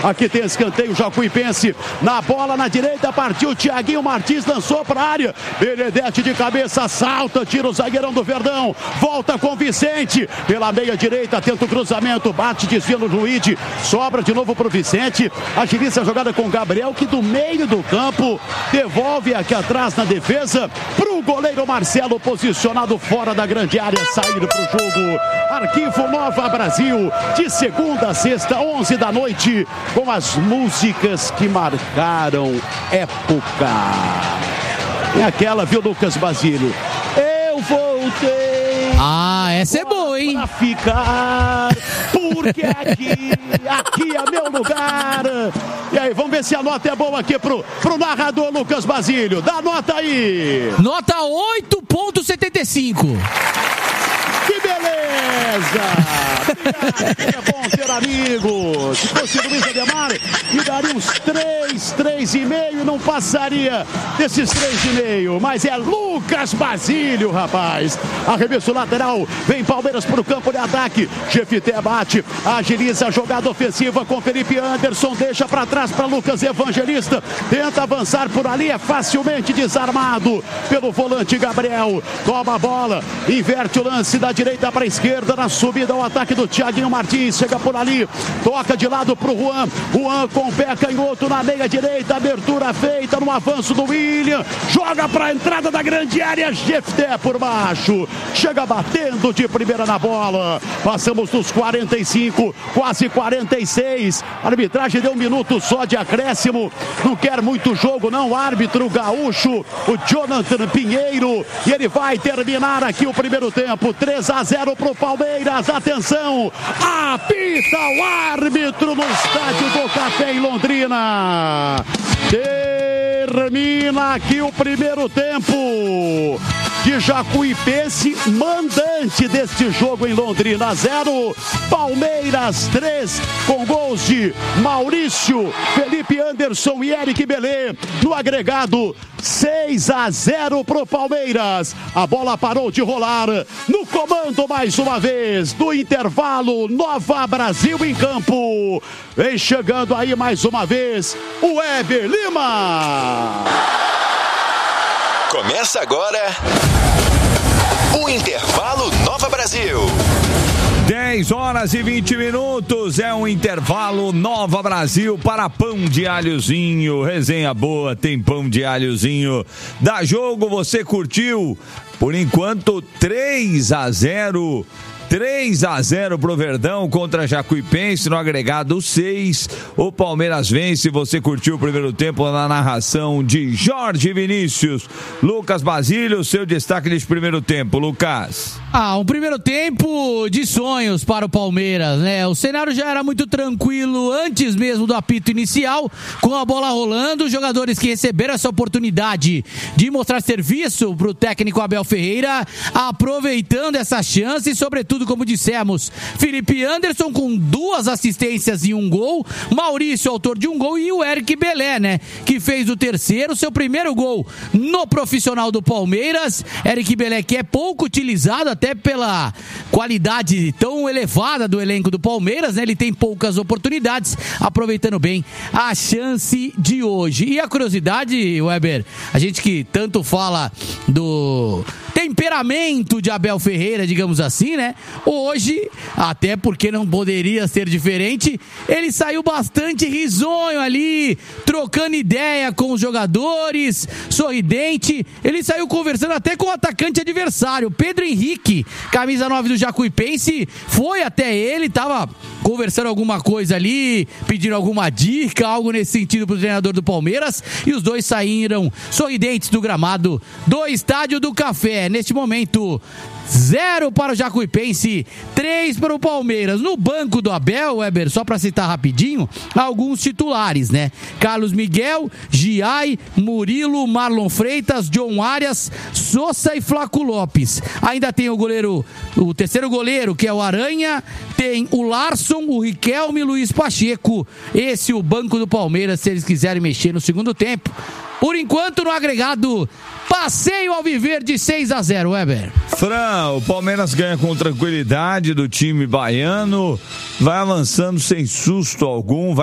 Aqui tem escanteio, Jacuipense na bola na direita, partiu Thiaguinho Martins, lançou para a área. Benedetti de cabeça, salta, tira o zagueirão do Verdão. Volta com Vicente, pela meia direita, tenta o cruzamento, bate, desvia no Luigi, sobra de novo para o Vicente. Agiliza a jogada com o Gabriel, que do meio do campo devolve aqui atrás na defesa para o goleiro Marcelo, posicionado fora da grande área, sair para o jogo. Arquivo Nova Brasil, de segunda a sexta, 11 da noite, com as músicas que marcaram época. É aquela, viu, Lucas Basílio? Eu voltei. Essa é boa, hein? Pra ficar, porque aqui é meu lugar. E aí, vamos ver se a nota é boa aqui pro narrador Lucas Basílio. Dá nota aí. Nota 8,75. Que beleza! É bom ter amigos. Se fosse Luiz Ademar, me daria uns 3,5, não passaria desses 3,5. Mas é Lucas Basílio, rapaz. Arremesso lateral, vem Palmeiras pro campo de ataque. Jefité bate, agiliza a jogada ofensiva com Felipe Anderson, deixa para trás para Lucas Evangelista. Tenta avançar por ali, é facilmente desarmado pelo volante Gabriel. Toma a bola, inverte o lance da direita para a esquerda, na subida ao ataque do Thiaguinho Martins, chega por ali, toca de lado para o Juan com o pé canhoto na meia direita, abertura feita no avanço do William, joga para a entrada da grande área, Jefté por baixo, chega batendo de primeira na bola. Passamos dos 45, quase 46, a arbitragem deu 1 minuto só de acréscimo, não quer muito jogo não, o árbitro gaúcho, o Jonathan Pinheiro, e ele vai terminar aqui o primeiro tempo, 3-0 pro Palmeiras, atenção, apita o árbitro no estádio do Café em Londrina. Termina aqui o primeiro tempo de Jacuipense, mandante deste jogo em Londrina, 0, Palmeiras 3, com gols de Maurício, Felipe Anderson e Eric Belê, no agregado 6-0 pro Palmeiras. A bola parou de rolar, no comando mais uma vez, do intervalo, Nova Brasil em campo. Vem chegando aí mais uma vez, o Weber Lima. Começa agora o Intervalo Nova Brasil. 10h20, é um intervalo Nova Brasil para pão de alhozinho. Resenha boa, tem pão de alhozinho. Dá jogo, você curtiu? Por enquanto, 3-0. 3-0 pro Verdão contra Jacuipense, no agregado 6. O Palmeiras vence. Você curtiu o primeiro tempo na narração de Jorge Vinícius. Lucas Basílio, seu destaque desse primeiro tempo, Lucas. Um primeiro tempo de sonhos para o Palmeiras, né? O cenário já era muito tranquilo antes mesmo do apito inicial, com a bola rolando, os jogadores que receberam essa oportunidade de mostrar serviço para o técnico Abel Ferreira, aproveitando essa chance e, sobretudo, como dissemos, Felipe Anderson com 2 assistências e 1 gol, Maurício, autor de 1 gol, e o Eric Belé, né, que fez o terceiro, seu primeiro gol no profissional do Palmeiras. Eric Belé, que é pouco utilizado até pela qualidade tão elevada do elenco do Palmeiras, né, ele tem poucas oportunidades, aproveitando bem a chance de hoje. E a curiosidade, Weber, a gente que tanto fala do temperamento de Abel Ferreira, digamos assim, né? Hoje, até porque não poderia ser diferente, ele saiu bastante risonho ali, trocando ideia com os jogadores, sorridente. Ele saiu conversando até com o atacante adversário, Pedro Henrique, camisa 9 do Jacuipense, foi até ele, tava conversando alguma coisa ali, pedindo alguma dica, algo nesse sentido pro treinador do Palmeiras, e os dois saíram sorridentes do gramado do Estádio do Café. Neste momento, 0 para o Jacuipense, 3 para o Palmeiras. No banco do Abel, Weber, só para citar rapidinho, alguns titulares, né? Carlos Miguel, Giai, Murilo, Marlon Freitas, John Arias, Sosa e Flaco Lopes. Ainda tem o goleiro, o terceiro goleiro, que é o Aranha, tem o Larson, o Riquelme e Luiz Pacheco. Esse é o banco do Palmeiras, se eles quiserem mexer no segundo tempo. Por enquanto, no agregado, passeio ao viver de 6-0, Weber. Fran, o Palmeiras ganha com tranquilidade do time baiano, vai avançando sem susto algum, vai